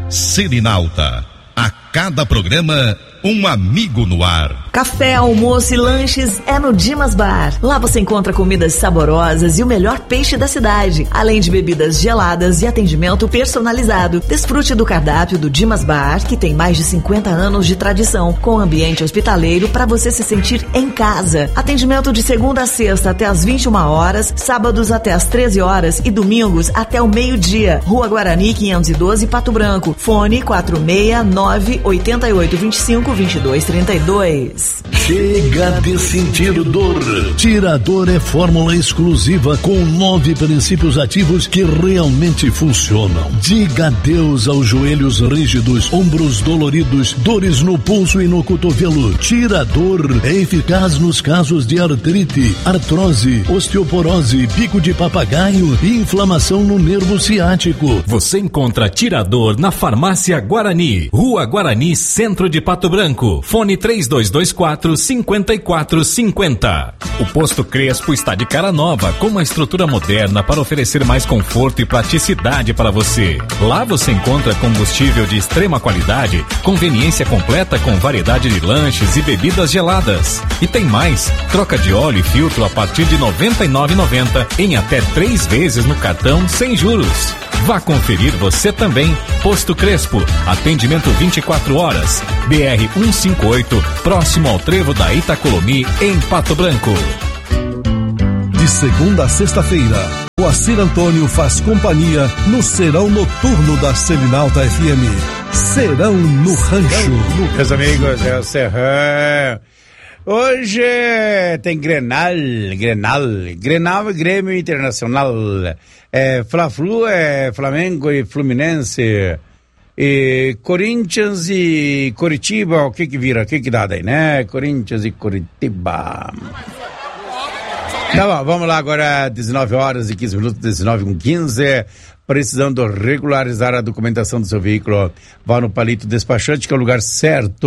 Selinalta. A cada programa, um amigo no ar. Café, almoço e lanches é no Dimas Bar. Lá você encontra comidas saborosas e o melhor peixe da cidade, além de bebidas geladas e atendimento personalizado. Desfrute do cardápio do Dimas Bar, que tem mais de 50 anos de tradição, com ambiente hospitaleiro para você se sentir em casa. Atendimento de segunda a sexta até às 21 horas, sábados até às 13 horas e domingos até o meio-dia. Rua Guarani 512, Pato Branco. Fone 469-8825-2232. Chega de sentir dor. Tirador é fórmula exclusiva com 9 princípios ativos que realmente funcionam. Diga adeus aos joelhos rígidos, ombros doloridos, dores no pulso e no cotovelo. Tirador é eficaz nos casos de artrite, artrose, osteoporose, bico de papagaio e inflamação no nervo ciático. Você encontra Tirador na Farmácia Guarani, Rua Guarani, Centro de Pato Branco. Fone 3224-5450. O Posto Crespo está de cara nova, com uma estrutura moderna para oferecer mais conforto e praticidade para você. Lá você encontra combustível de extrema qualidade, conveniência completa com variedade de lanches e bebidas geladas. E tem mais, troca de óleo e filtro a partir de R$ 99,90 em até 3 vezes no cartão sem juros. Vá conferir você também. Posto Crespo, atendimento 24 horas. BR 158, próximo ao trevo da Itacolomi, em Pato Branco. De segunda a sexta-feira, o Acir Antônio faz companhia no Serão Noturno da Selinalta FM. Serão no Rancho. Meus amigos, é o Serrão. Hoje tem Grenal e Grêmio Internacional. Fla-Flu, Flamengo e Fluminense. E Corinthians e Coritiba, o que vira? O que dá daí, né? Corinthians e Coritiba. Tá bom, vamos lá agora, 19 horas e 15 minutos, 19:15. Precisando regularizar a documentação do seu veículo, vá no Palito Despachante, que é o lugar certo.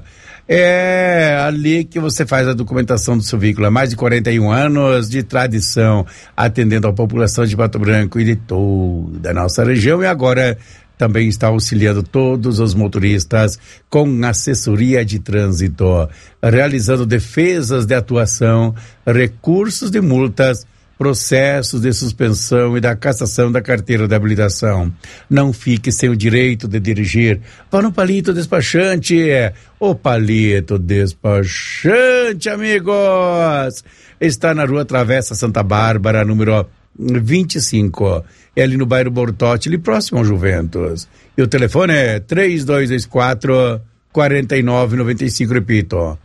É ali que você faz a documentação do seu veículo. Há mais de 41 anos de tradição, atendendo a população de Pato Branco e de toda a nossa região. E agora também está auxiliando todos os motoristas com assessoria de trânsito, realizando defesas de atuação, recursos de multas, processos de suspensão e da cassação da carteira de habilitação. Não fique sem o direito de dirigir. Vá no Palito Despachante. O Palito Despachante, amigos, está na Rua Travessa Santa Bárbara, número 25. É ali no bairro Bortotti, ali próximo ao Juventus. E o telefone é 3224-4995, repito,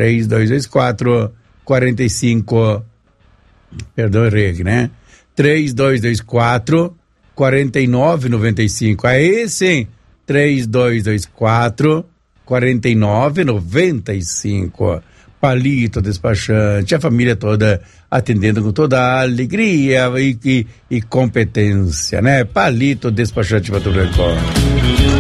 3224-45, perdão, errei aqui, né? 3224-4995, aí sim, 3224-4995. Palito Despachante, a família toda atendendo com toda a alegria e competência, né? Palito Despachante Pato Branco.